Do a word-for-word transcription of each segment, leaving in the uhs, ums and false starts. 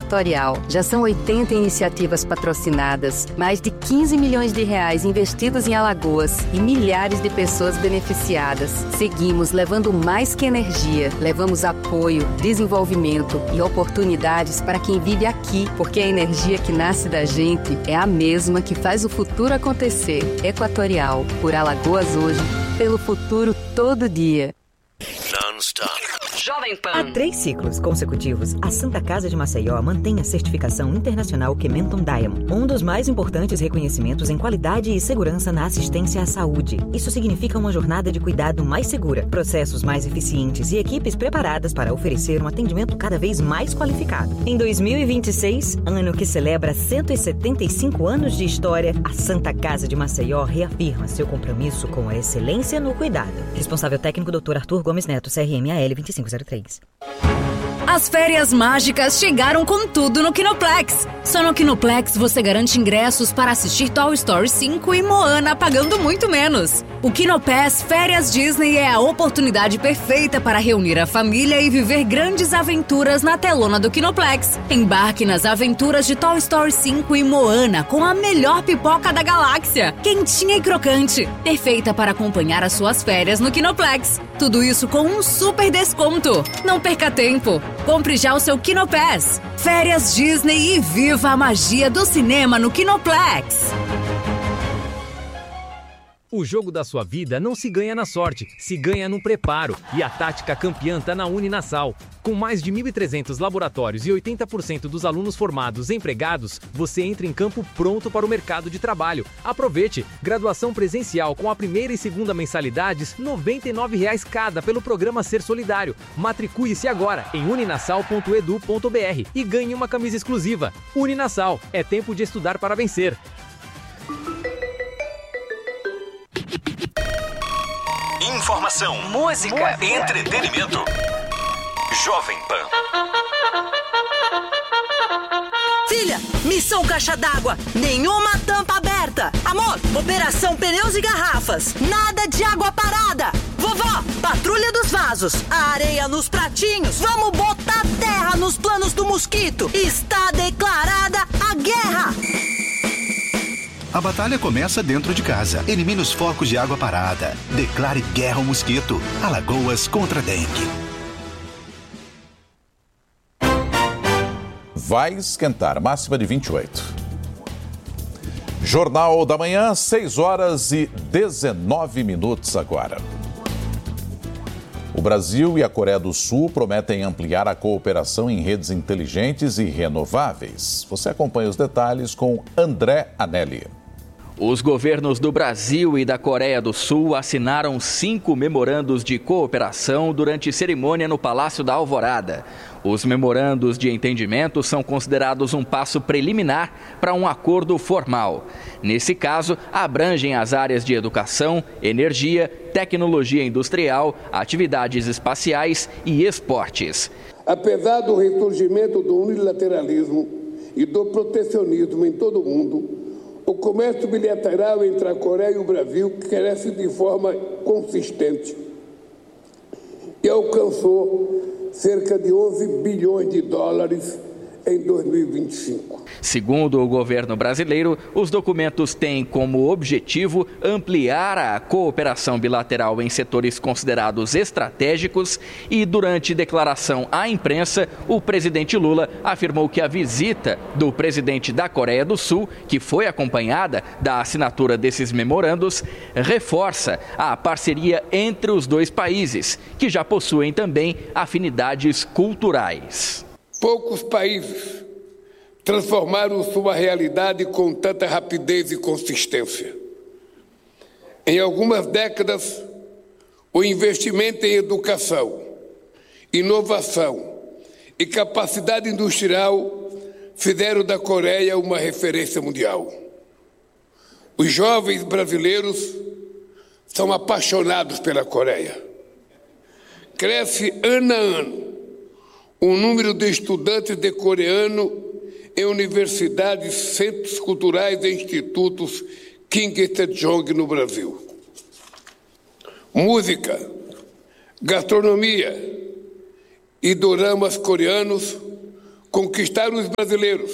Equatorial. Já são oitenta iniciativas patrocinadas, mais de quinze milhões de reais investidos em Alagoas e milhares de pessoas beneficiadas. Seguimos levando mais que energia, levamos apoio, desenvolvimento e oportunidades para quem vive aqui, porque a energia que nasce da gente é a mesma que faz o futuro acontecer. Equatorial, por Alagoas hoje, pelo futuro todo dia. Non-stop. Jovem Pan. Há três ciclos consecutivos, a Santa Casa de Maceió mantém a certificação internacional Kementon Diamond, um dos mais importantes reconhecimentos em qualidade e segurança na assistência à saúde. Isso significa uma jornada de cuidado mais segura, processos mais eficientes e equipes preparadas para oferecer um atendimento cada vez mais qualificado. Em dois mil e vinte e seis, ano que celebra cento e setenta e cinco anos de história, a Santa Casa de Maceió reafirma seu compromisso com a excelência no cuidado. Responsável técnico doutor Arthur Gomes Neto, C R M A L vinte e cinco zero três. As férias mágicas chegaram com tudo no Kinoplex. Só no Kinoplex você garante ingressos para assistir Toy Story cinco e Moana pagando muito menos. O Kinopass Férias Disney é a oportunidade perfeita para reunir a família e viver grandes aventuras na telona do Kinoplex. Embarque nas aventuras de Toy Story cinco e Moana com a melhor pipoca da galáxia, quentinha e crocante, perfeita para acompanhar as suas férias no Kinoplex. Tudo isso com um super desconto. Não perca tempo. Compre já o seu Kinopass. Férias Disney e viva a magia do cinema no Kinoplex. O jogo da sua vida não se ganha na sorte, se ganha no preparo. E a tática campeã tá na Uninasal. Com mais de mil e trezentos laboratórios e oitenta por cento dos alunos formados empregados, você entra em campo pronto para o mercado de trabalho. Aproveite! Graduação presencial com a primeira e segunda mensalidades, noventa e nove reais cada pelo programa Ser Solidário. Matricule-se agora em uninasal ponto edu ponto br e ganhe uma camisa exclusiva. Uninasal, é tempo de estudar para vencer. Informação, música, música, entretenimento. Jovem Pan. Filha, missão caixa d'água, nenhuma tampa aberta. Amor, operação pneus e garrafas, nada de água parada. Vovó, patrulha dos vasos, areia nos pratinhos, vamos botar terra nos planos do mosquito. Está declarada a guerra. A batalha começa dentro de casa. Elimine os focos de água parada. Declare guerra ao mosquito. Alagoas contra a dengue. Vai esquentar, máxima de vinte e oito. Jornal da Manhã, seis horas e dezenove minutos agora. O Brasil e a Coreia do Sul prometem ampliar a cooperação em redes inteligentes e renováveis. Você acompanha os detalhes com André Anelli. Os governos do Brasil e da Coreia do Sul assinaram cinco memorandos de cooperação durante cerimônia no Palácio da Alvorada. Os memorandos de entendimento são considerados um passo preliminar para um acordo formal. Nesse caso, abrangem as áreas de educação, energia, tecnologia industrial, atividades espaciais e esportes. Apesar do ressurgimento do unilateralismo e do protecionismo em todo o mundo, o comércio bilateral entre a Coreia e o Brasil cresce de forma consistente e alcançou cerca de onze bilhões de dólares em dois mil e vinte e cinco. Segundo o governo brasileiro, os documentos têm como objetivo ampliar a cooperação bilateral em setores considerados estratégicos e, durante declaração à imprensa, o presidente Lula afirmou que a visita do presidente da Coreia do Sul, que foi acompanhada da assinatura desses memorandos, reforça a parceria entre os dois países, que já possuem também afinidades culturais. Poucos países transformaram sua realidade com tanta rapidez e consistência. Em algumas décadas, o investimento em educação, inovação e capacidade industrial fizeram da Coreia uma referência mundial. Os jovens brasileiros são apaixonados pela Coreia. Cresce ano a ano o número de estudantes de coreano em universidades, centros culturais e institutos Kim Il-sung no Brasil. Música, gastronomia e doramas coreanos conquistaram os brasileiros,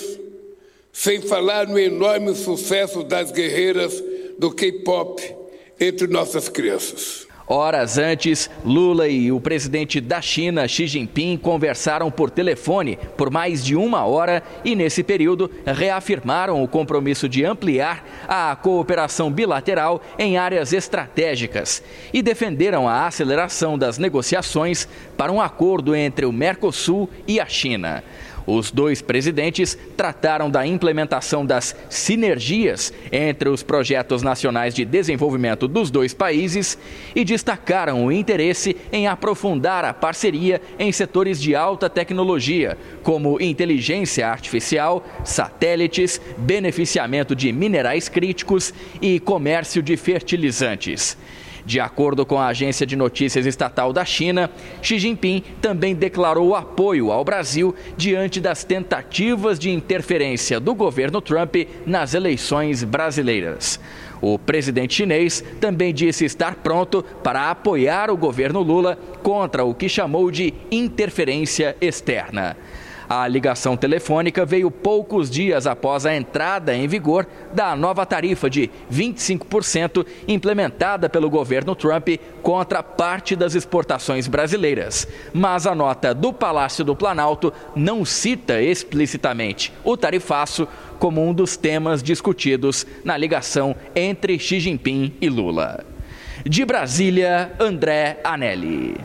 sem falar no enorme sucesso das guerreiras do K-pop entre nossas crianças. Horas antes, Lula e o presidente da China, Xi Jinping, conversaram por telefone por mais de uma hora e, nesse período, reafirmaram o compromisso de ampliar a cooperação bilateral em áreas estratégicas e defenderam a aceleração das negociações para um acordo entre o Mercosul e a China. Os dois presidentes trataram da implementação das sinergias entre os projetos nacionais de desenvolvimento dos dois países e destacaram o interesse em aprofundar a parceria em setores de alta tecnologia, como inteligência artificial, satélites, beneficiamento de minerais críticos e comércio de fertilizantes. De acordo com a agência de notícias estatal da China, Xi Jinping também declarou apoio ao Brasil diante das tentativas de interferência do governo Trump nas eleições brasileiras. O presidente chinês também disse estar pronto para apoiar o governo Lula contra o que chamou de interferência externa. A ligação telefônica veio poucos dias após a entrada em vigor da nova tarifa de vinte e cinco por cento implementada pelo governo Trump contra parte das exportações brasileiras. Mas a nota do Palácio do Planalto não cita explicitamente o tarifaço como um dos temas discutidos na ligação entre Xi Jinping e Lula. De Brasília, André Anelli.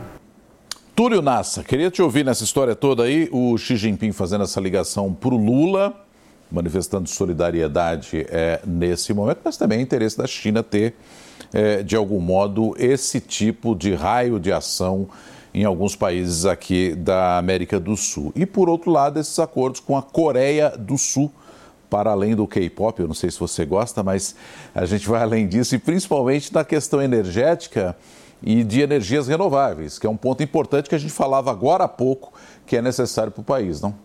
Túlio Nassa, queria te ouvir nessa história toda aí, o Xi Jinping fazendo essa ligação para o Lula, manifestando solidariedade é, nesse momento, mas também é interesse da China ter, é, de algum modo, esse tipo de raio de ação em alguns países aqui da América do Sul. E, por outro lado, esses acordos com a Coreia do Sul, para além do K-pop, eu não sei se você gosta, mas a gente vai além disso, e principalmente na questão energética e de energias renováveis, que é um ponto importante que a gente falava agora há pouco, que é necessário para o país, não?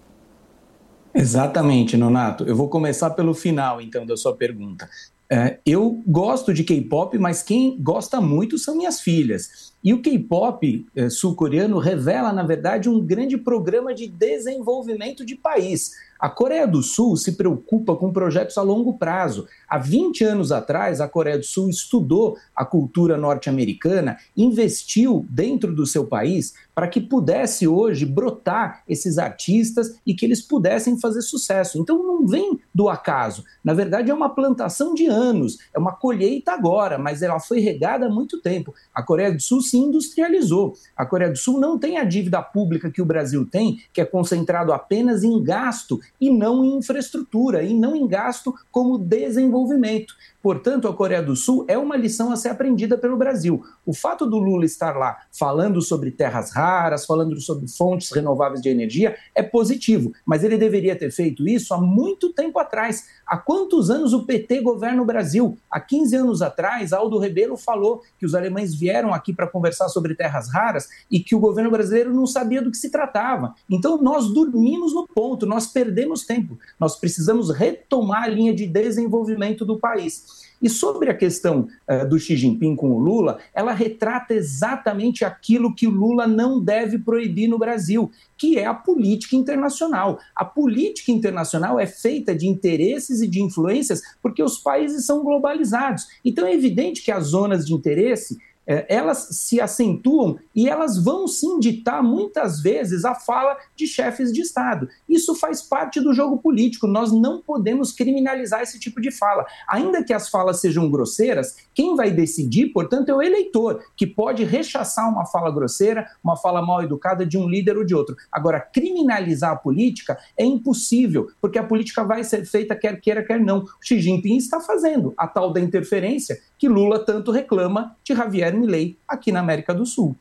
Exatamente, Nonato. Eu vou começar pelo final, então, da sua pergunta. É, eu gosto de K-pop, mas quem gosta muito são minhas filhas. E o K-pop é, sul-coreano revela, na verdade, um grande programa de desenvolvimento de país. A Coreia do Sul se preocupa com projetos a longo prazo. Há vinte anos atrás, a Coreia do Sul estudou a cultura norte-americana, investiu dentro do seu país para que pudesse hoje brotar esses artistas e que eles pudessem fazer sucesso. Então não vem do acaso. Na verdade é uma plantação de anos, é uma colheita agora, mas ela foi regada há muito tempo. A Coreia do Sul se industrializou. A Coreia do Sul não tem a dívida pública que o Brasil tem, que é concentrado apenas em gasto e não em infraestrutura, e não em gasto como desenvolvimento. Portanto, a Coreia do Sul é uma lição a ser aprendida pelo Brasil. O fato do Lula estar lá falando sobre terras raras, falando sobre fontes renováveis de energia, é positivo, mas ele deveria ter feito isso há muito tempo atrás. Há quantos anos o P T governa o Brasil? Há quinze anos atrás, Aldo Rebelo falou que os alemães vieram aqui para conversar sobre terras raras e que o governo brasileiro não sabia do que se tratava. Então, nós dormimos no ponto, nós perdemos tempo. Nós precisamos retomar a linha de desenvolvimento do país. E sobre a questão uh, do Xi Jinping com o Lula, ela retrata exatamente aquilo que o Lula não deve proibir no Brasil, que é a política internacional. A política internacional é feita de interesses e de influências porque os países são globalizados. Então é evidente que as zonas de interesse elas se acentuam e elas vão sim ditar muitas vezes a fala de chefes de Estado. Isso faz parte do jogo político, nós não podemos criminalizar esse tipo de fala. Ainda que as falas sejam grosseiras, quem vai decidir, portanto, é o eleitor, que pode rechaçar uma fala grosseira, uma fala mal educada de um líder ou de outro. Agora, criminalizar a política é impossível, porque a política vai ser feita quer queira, quer não. O Xi Jinping está fazendo a tal da interferência que Lula tanto reclama de Javier Milei aqui na América do Sul.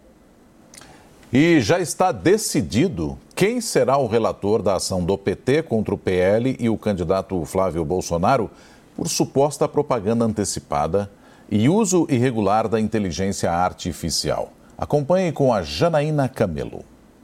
E já está decidido quem será o relator da ação do P T contra o P L e o candidato Flávio Bolsonaro por suposta propaganda antecipada e uso irregular da inteligência artificial. Acompanhe com a Janaína Camelo.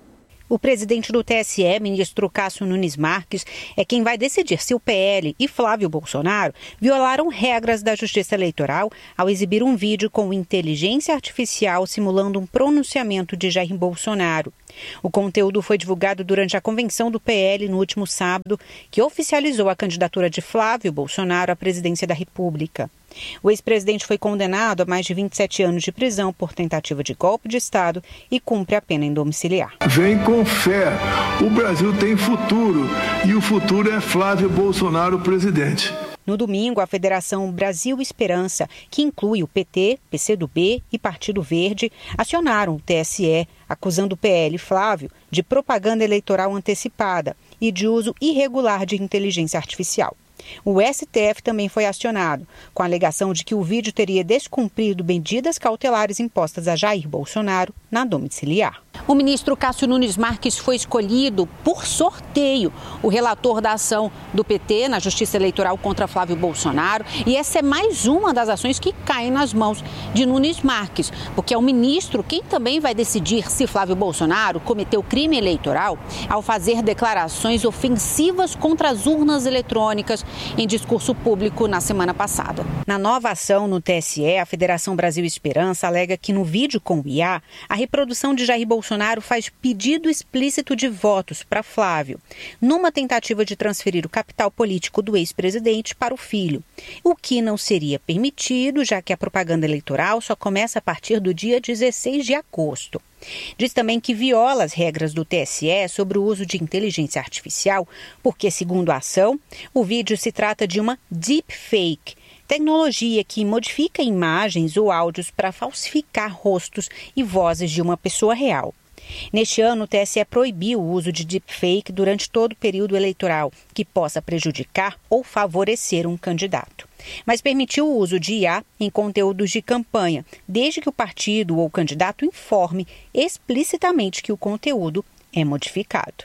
O presidente do T S E, ministro Cássio Nunes Marques, é quem vai decidir se o P L e Flávio Bolsonaro violaram regras da Justiça Eleitoral ao exibir um vídeo com inteligência artificial simulando um pronunciamento de Jair Bolsonaro. O conteúdo foi divulgado durante a convenção do P L no último sábado, que oficializou a candidatura de Flávio Bolsonaro à presidência da República. O ex-presidente foi condenado a mais de vinte e sete anos de prisão por tentativa de golpe de Estado e cumpre a pena em domiciliar. Vem com fé. O Brasil tem futuro e o futuro é Flávio Bolsonaro, presidente. No domingo, a Federação Brasil Esperança, que inclui o P T, P C do B e Partido Verde, acionaram o T S E, acusando o P L e Flávio de propaganda eleitoral antecipada e de uso irregular de inteligência artificial. O S T F também foi acionado, com a alegação de que o vídeo teria descumprido medidas cautelares impostas a Jair Bolsonaro na domiciliar. O ministro Cássio Nunes Marques foi escolhido por sorteio o relator da ação do P T na Justiça Eleitoral contra Flávio Bolsonaro. E essa é mais uma das ações que caem nas mãos de Nunes Marques, porque é o ministro quem também vai decidir se Flávio Bolsonaro cometeu crime eleitoral ao fazer declarações ofensivas contra as urnas eletrônicas em discurso público na semana passada. Na nova ação no T S E, a Federação Brasil Esperança alega que no vídeo com o I A, a reprodução de Jair Bolsonaro faz pedido explícito de votos para Flávio, numa tentativa de transferir o capital político do ex-presidente para o filho, o que não seria permitido, já que a propaganda eleitoral só começa a partir do dia dezesseis de agosto. Diz também que viola as regras do T S E sobre o uso de inteligência artificial, porque, segundo a ação, o vídeo se trata de uma deepfake, tecnologia que modifica imagens ou áudios para falsificar rostos e vozes de uma pessoa real. Neste ano, o T S E proibiu o uso de deepfake durante todo o período eleitoral que possa prejudicar ou favorecer um candidato. Mas permitiu o uso de I A em conteúdos de campanha, desde que o partido ou candidato informe explicitamente que o conteúdo é modificado.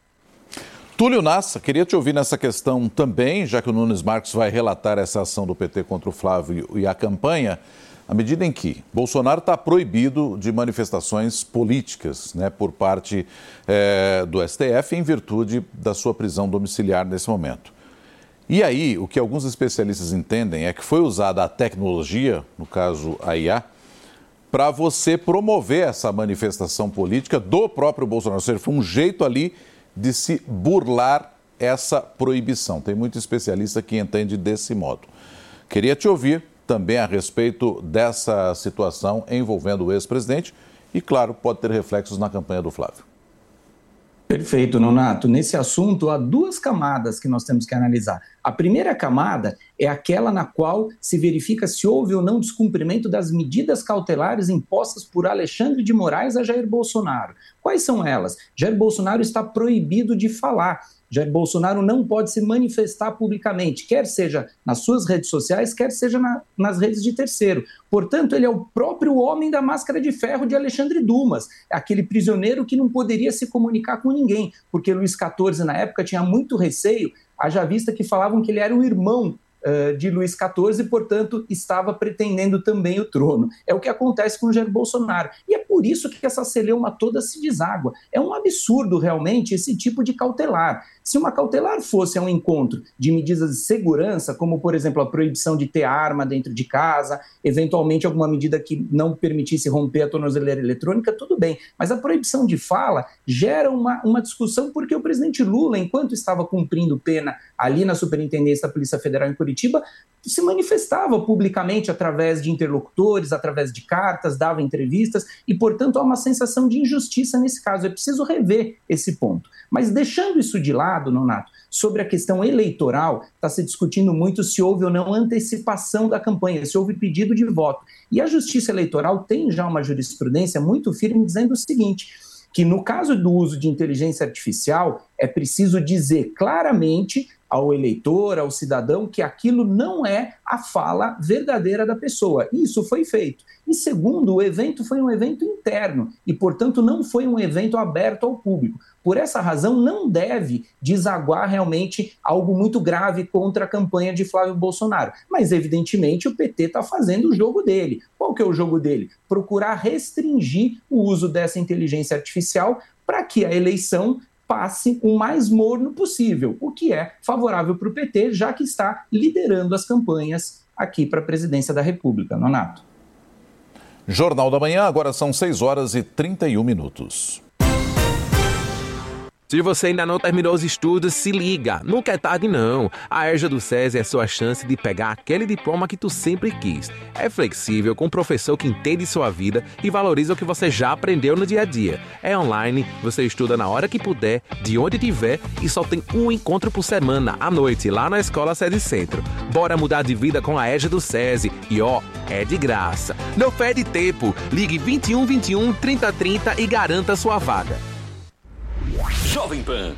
Túlio Nassa, queria te ouvir nessa questão também, já que o Nunes Marques vai relatar essa ação do P T contra o Flávio e a campanha, à medida em que Bolsonaro está proibido de manifestações políticas, né, por parte é, do S T F, em virtude da sua prisão domiciliar nesse momento. E aí, o que alguns especialistas entendem é que foi usada a tecnologia, no caso a I A, para você promover essa manifestação política do próprio Bolsonaro. Ou seja, foi um jeito ali de se burlar essa proibição. Tem muito especialista que entende desse modo. Queria te ouvir também a respeito dessa situação envolvendo o ex-presidente e, claro, pode ter reflexos na campanha do Flávio. Perfeito, Nonato. Nesse assunto, há duas camadas que nós temos que analisar. A primeira camada é aquela na qual se verifica se houve ou não descumprimento das medidas cautelares impostas por Alexandre de Moraes a Jair Bolsonaro. Quais são elas? Jair Bolsonaro está proibido de falar. Jair Bolsonaro não pode se manifestar publicamente, quer seja nas suas redes sociais, quer seja na, nas redes de terceiro. Portanto, ele é o próprio homem da máscara de ferro de Alexandre Dumas, aquele prisioneiro que não poderia se comunicar com ninguém, porque Luís quatorze, na época, tinha muito receio, haja vista que falavam que ele era o irmão uh, de Luís quatorze e, portanto, estava pretendendo também o trono. É o que acontece com o Jair Bolsonaro. E é por isso que essa celeuma toda se deságua. É um absurdo, realmente, esse tipo de cautelar. Se uma cautelar fosse um encontro de medidas de segurança, como, por exemplo, a proibição de ter arma dentro de casa, eventualmente alguma medida que não permitisse romper a tornozeleira eletrônica, tudo bem. Mas a proibição de fala gera uma, uma discussão porque o presidente Lula, enquanto estava cumprindo pena ali na Superintendência da Polícia Federal em Curitiba, se manifestava publicamente através de interlocutores, através de cartas, dava entrevistas e, portanto, há uma sensação de injustiça nesse caso. É preciso rever esse ponto. Mas deixando isso de lado, Nonato, sobre a questão eleitoral, está se discutindo muito se houve ou não antecipação da campanha, se houve pedido de voto. E a Justiça Eleitoral tem já uma jurisprudência muito firme dizendo o seguinte, que no caso do uso de inteligência artificial, é preciso dizer claramente ao eleitor, ao cidadão, que aquilo não é a fala verdadeira da pessoa. Isso foi feito. E segundo, o evento foi um evento interno e, portanto, não foi um evento aberto ao público. Por essa razão, não deve desaguar realmente algo muito grave contra a campanha de Flávio Bolsonaro. Mas, evidentemente, o P T está fazendo o jogo dele. Qual que é o jogo dele? Procurar restringir o uso dessa inteligência artificial para que a eleição passe o mais morno possível, o que é favorável para o P T, já que está liderando as campanhas aqui para a presidência da República. Nonato. Jornal da Manhã, agora são seis horas e trinta e um minutos. Se você ainda não terminou os estudos, se liga, nunca é tarde não. A EJA do SESI é a sua chance de pegar aquele diploma que tu sempre quis. É flexível, com um professor que entende sua vida e valoriza o que você já aprendeu no dia a dia. É online, você estuda na hora que puder, de onde tiver e só tem um encontro por semana, à noite, lá na Escola SESI Centro. Bora mudar de vida com a EJA do SESI e ó, é de graça. Não perde tempo, ligue vinte e um, vinte e um, trinta, trinta e garanta sua vaga. Jovem Pan.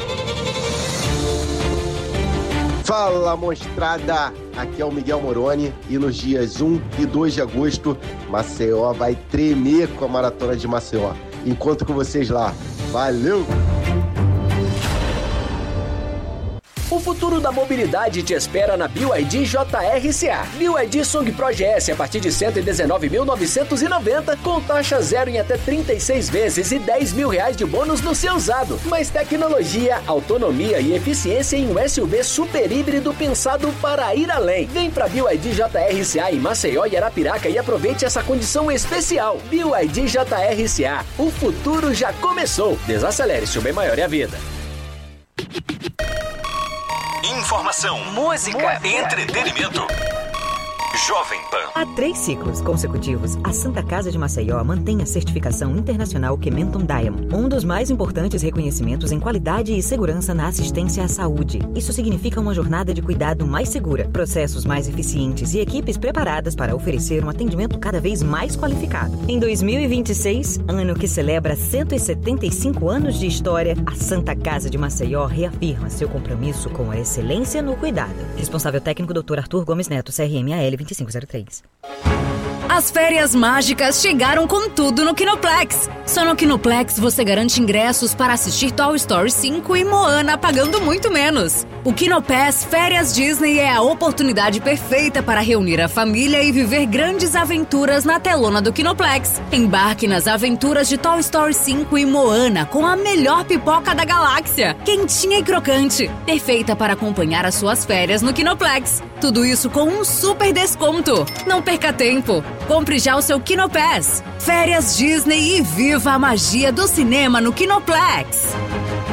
Fala, mostrada! Aqui é o Miguel Moroni e nos dias um e dois de agosto, Maceió vai tremer com a Maratona de Maceió. Encontro com vocês lá. Valeu! O futuro da mobilidade te espera na B Y D J R C A. B Y D Song Pro G S a partir de cento e dezenove mil novecentos e noventa, com taxa zero em até trinta e seis vezes e dez mil reais de bônus no seu usado. Mais tecnologia, autonomia e eficiência em um S U V super híbrido pensado para ir além. Vem pra B Y D J R C A em Maceió e Arapiraca e aproveite essa condição especial. B Y D J R C A. O futuro já começou. Desacelere, seu bem maior é a vida. Informação, música, entretenimento. Jovem Pan. Há três ciclos consecutivos, a Santa Casa de Maceió mantém a certificação internacional Kementon Diamond, um dos mais importantes reconhecimentos em qualidade e segurança na assistência à saúde. Isso significa uma jornada de cuidado mais segura, processos mais eficientes e equipes preparadas para oferecer um atendimento cada vez mais qualificado. Em dois mil e vinte e seis, ano que celebra cento e setenta e cinco anos de história, a Santa Casa de Maceió reafirma seu compromisso com a excelência no cuidado. Responsável técnico doutor Arthur Gomes Neto, C R M A L vinte e cinco zero três. As férias mágicas chegaram com tudo no Kinoplex. Só no Kinoplex você garante ingressos para assistir Toy Story cinco e Moana pagando muito menos. O Kinopass Férias Disney é a oportunidade perfeita para reunir a família e viver grandes aventuras na telona do Kinoplex. Embarque nas aventuras de Toy Story cinco e Moana com a melhor pipoca da galáxia, quentinha e crocante, perfeita para acompanhar as suas férias no Kinoplex. Tudo isso com um super desconto. Não perca tempo. Compre já o seu Kinopass. Férias Disney e viva a magia do cinema no Kinoplex.